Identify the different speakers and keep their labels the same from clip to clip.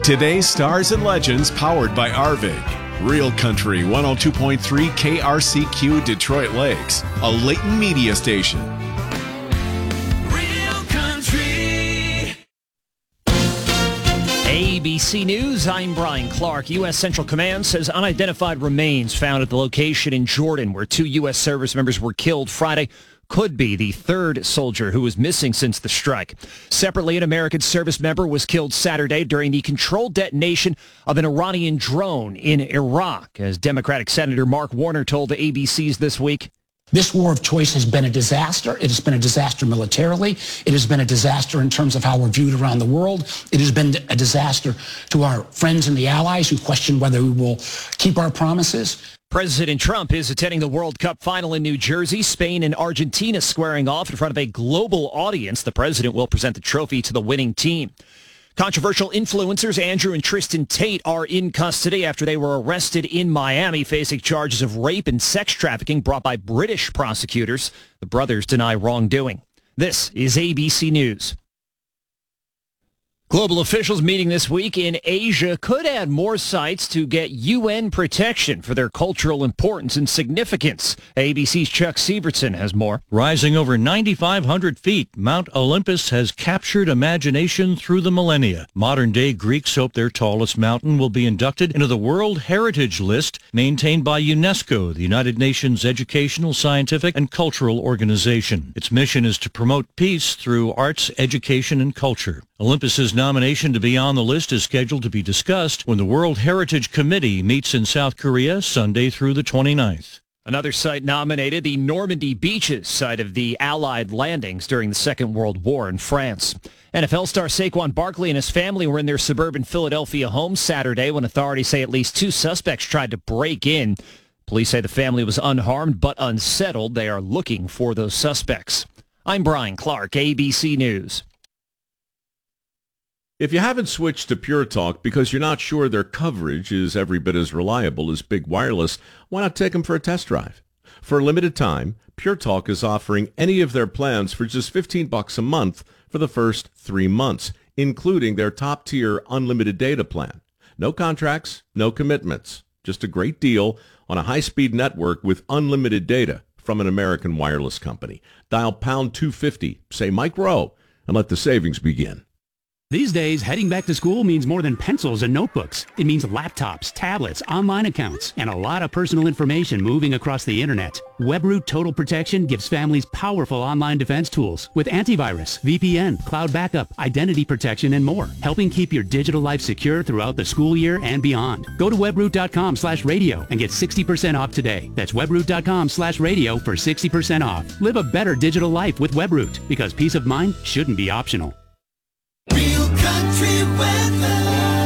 Speaker 1: Today's Stars and Legends powered by Arvig. Real Country 102.3 KRCQ Detroit Lakes, a Leighton media station.
Speaker 2: Real Country.
Speaker 3: ABC News, I'm Brian Clark. U.S. Central Command says unidentified remains found at the location in Jordan where 2 U.S. service members were killed Friday could be the third soldier who was missing since the strike. Separately, an American service member was killed Saturday during the controlled detonation of an Iranian drone in Iraq, as Democratic Senator Mark Warner told ABC's This Week.
Speaker 4: This war of choice has been a disaster. It has been a disaster militarily. It has been a disaster in terms of how we're viewed around the world. It has been a disaster to our friends and the allies who question whether we will keep our promises.
Speaker 3: President Trump is attending the World Cup final in New Jersey. Spain and Argentina squaring off in front of a global audience. The president will present the trophy to the winning team. Controversial influencers Andrew and Tristan Tate are in custody after they were arrested in Miami facing charges of rape and sex trafficking brought by British prosecutors. The brothers deny wrongdoing. This is ABC News. Global officials meeting this week in Asia could add more sites to get UN protection for their cultural importance and significance. ABC's Chuck Sievertson has more.
Speaker 5: Rising over 9,500 feet, Mount Olympus has captured imagination through the millennia. Modern-day Greeks hope their tallest mountain will be inducted into the World Heritage List maintained by UNESCO, the United Nations educational, scientific, and cultural organization. Its mission is to promote peace through arts, education, and culture. Olympus's nomination to be on the list is scheduled to be discussed when the World Heritage Committee meets in South Korea Sunday through the 29th.
Speaker 3: Another site nominated, the Normandy Beaches, site of the Allied landings during the Second World War in France. NFL star Saquon Barkley and his family were in their suburban Philadelphia home Saturday when authorities say at least 2 suspects tried to break in. Police say the family was unharmed but unsettled. They are looking for those suspects. I'm Brian Clark, ABC News.
Speaker 6: If you haven't switched to Pure Talk because you're not sure their coverage is every bit as reliable as Big Wireless, why not take them for a test drive? For a limited time, Pure Talk is offering any of their plans for just $15 a month for the first 3 months, including their top-tier unlimited data plan. No contracts, no commitments, just a great deal on a high-speed network with unlimited data from an American wireless company. Dial pound 250, say Mike Rowe, and let the savings begin.
Speaker 7: These days, heading back to school means more than pencils and notebooks. It means laptops, tablets, online accounts, and a lot of personal information moving across the internet. WebRoot Total Protection gives families powerful online defense tools with antivirus, VPN, cloud backup, identity protection, and more, helping keep your digital life secure throughout the school year and beyond. Go to webroot.com/radio and get 60% off today. That's webroot.com/radio for 60% off. Live a better digital life with WebRoot, because peace of mind shouldn't be optional.
Speaker 2: Real Country weather.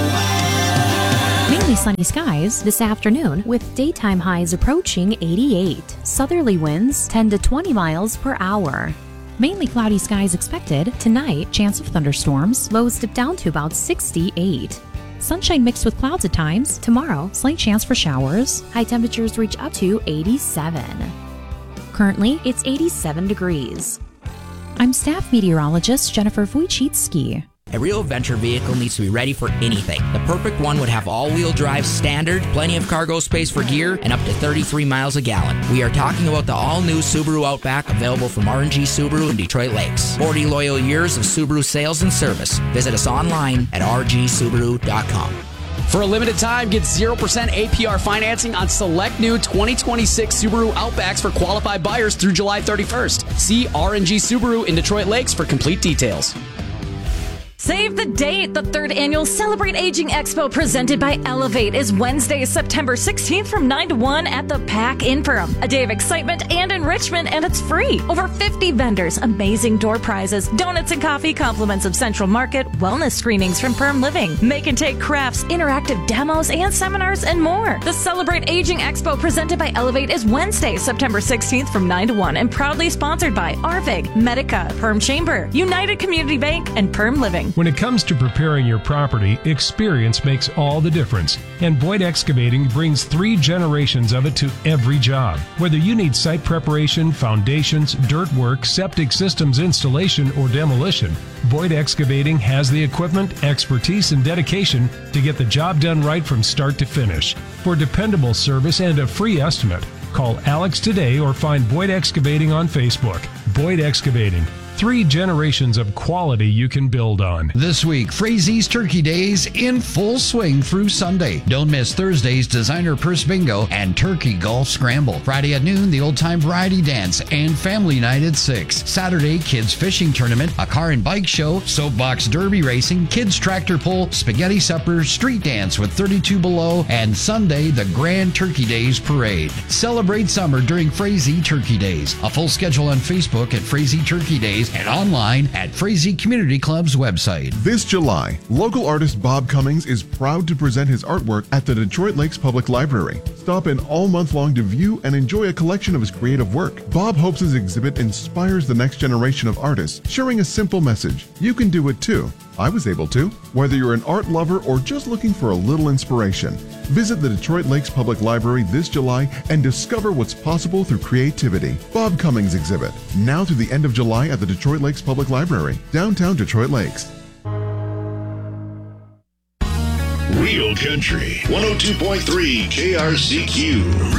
Speaker 8: Mainly sunny skies this afternoon with daytime highs approaching 88. Southerly winds 10 to 20 miles per hour. Mainly cloudy skies expected. Tonight, chance of thunderstorms. Lows dip down to about 68. Sunshine mixed with clouds at times. Tomorrow, slight chance for showers. High temperatures reach up to 87. Currently, it's 87 degrees. I'm staff meteorologist Jennifer Wojcicki.
Speaker 9: A real venture vehicle needs to be ready for anything. The perfect one would have all-wheel drive standard, plenty of cargo space for gear, and up to 33 miles a gallon. We are talking about the all-new Subaru Outback, available from R&G Subaru in Detroit Lakes. 40 loyal years of Subaru sales and service. Visit us online at rgsubaru.com.
Speaker 10: For a limited time, get 0% APR financing on select new 2026 Subaru Outbacks for qualified buyers through July 31st. See R&G Subaru in Detroit Lakes for complete details.
Speaker 11: Save the date! The 3rd annual Celebrate Aging Expo presented by Elevate is Wednesday, September 16th from 9 to 1 at the PAC in Perham. A day of excitement and enrichment, and it's free. Over 50 vendors, amazing door prizes, donuts and coffee, compliments of Central Market, wellness screenings from Perm Living, make and take crafts, interactive demos, and seminars, and more. The Celebrate Aging Expo presented by Elevate is Wednesday, September 16th from 9 to 1 and proudly sponsored by Arvig, Medica, Perm Chamber, United Community Bank, and Perm Living.
Speaker 12: When it comes to preparing your property, experience makes all the difference. And Boyd Excavating brings 3 generations of it to every job. Whether you need site preparation, foundations, dirt work, septic systems installation, or demolition, Boyd Excavating has the equipment, expertise, and dedication to get the job done right from start to finish. For dependable service and a free estimate, call Alex today or find Boyd Excavating on Facebook. Boyd Excavating. 3 generations of quality you can build on.
Speaker 13: This week, Frazie's Turkey Days in full swing through Sunday. Don't miss Thursday's Designer Purse Bingo and Turkey Golf Scramble. Friday at noon, the Old Time Variety Dance and Family Night at 6. Saturday, Kids Fishing Tournament, a car and bike show, soapbox derby racing, kids tractor pull, spaghetti supper, street dance with 32 Below, and Sunday, the Grand Turkey Days Parade. Celebrate summer during Frazee Turkey Days. A full schedule on Facebook at Frazee Turkey Days and online at Frazee Community Club's website.
Speaker 14: This July, local artist Bob Cummings is proud to present his artwork at the Detroit Lakes Public Library. Stop in all month long to view and enjoy a collection of his creative work. Bob hopes his exhibit inspires the next generation of artists, sharing a simple message. You can do it too. I was able to. Whether you're an art lover or just looking for a little inspiration, visit the Detroit Lakes Public Library this July and discover what's possible through creativity. Bob Cummings exhibit, now through the end of July at the Detroit Lakes Public Library, downtown Detroit Lakes.
Speaker 15: Real Country 102.3 KRCQ.